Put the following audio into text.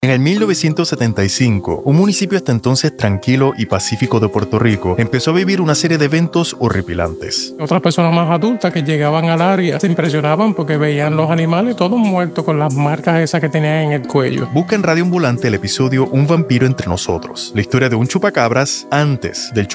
En el 1975, un municipio hasta entonces tranquilo y pacífico de Puerto Rico empezó a vivir una serie de eventos horripilantes. Otras personas más adultas que llegaban al área se impresionaban porque veían los animales todos muertos con las marcas esas que tenían en el cuello. Busca en Radio Ambulante el episodio Un vampiro entre nosotros, la historia de un chupacabras antes del chupacabras.